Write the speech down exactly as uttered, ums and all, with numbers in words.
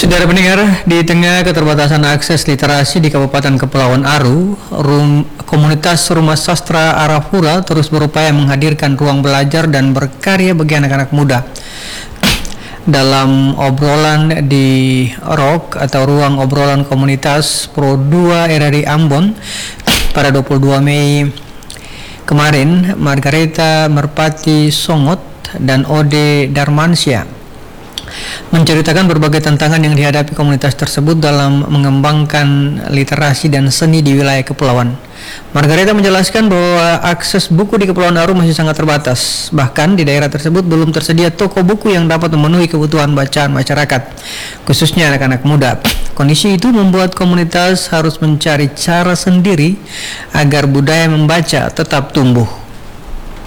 Saudara pendengar, di tengah keterbatasan akses literasi di Kabupaten Kepulauan Aru, rum, komunitas Rumah Sastra Arafura terus berupaya menghadirkan ruang belajar dan berkarya bagi anak-anak muda. Dalam obrolan di R O K atau Ruang Obrolan Komunitas Pro dua R R I Ambon pada dua puluh dua Mei kemarin, Margareta Merpati Songot dan Ode Darmansyah menceritakan berbagai tantangan yang dihadapi komunitas tersebut dalam mengembangkan literasi dan seni di wilayah kepulauan. Margareta menjelaskan bahwa akses buku di Kepulauan Aru masih sangat terbatas. Bahkan di daerah tersebut belum tersedia toko buku yang dapat memenuhi kebutuhan bacaan masyarakat, khususnya anak-anak muda. Kondisi itu membuat komunitas harus mencari cara sendiri agar budaya membaca tetap tumbuh.